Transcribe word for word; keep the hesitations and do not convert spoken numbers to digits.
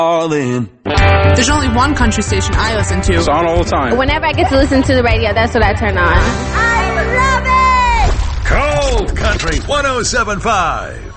Darling. There's only one country station I listen to. It's on all the time. Whenever I get to listen to the radio, that's what I turn on. I love it! Cold Country one oh seven point five.